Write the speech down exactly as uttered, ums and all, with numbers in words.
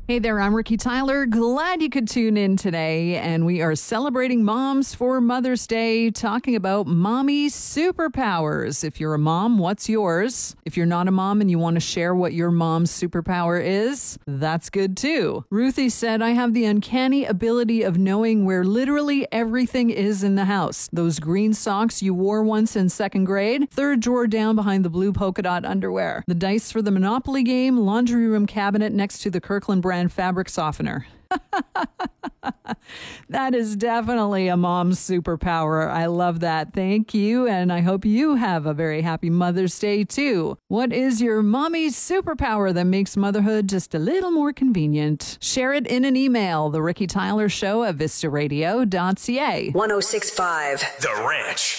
Hey there, I'm Ricky Tyler. Glad you could tune in today. And we are celebrating moms for Mother's Day, talking about mommy superpowers. If you're a mom, what's yours? If you're not a mom and you want to share what your mom's superpower is, that's good too. Ruthie said, I have the uncanny ability of knowing where literally everything is in the house. Those green socks you wore once in second grade, third drawer down behind the blue polka dot underwear, the dice for the Monopoly game, laundry room cabinet next to the Kirkland brand fabric softener. That is definitely a mom's superpower. I love that. Thank you. And I hope you have a very happy Mother's Day too. What is your mommy's superpower that makes motherhood just a little more convenient? Share it in an email, The Ricky Tyler Show at vista radio dot c a. one oh six point five The Ranch.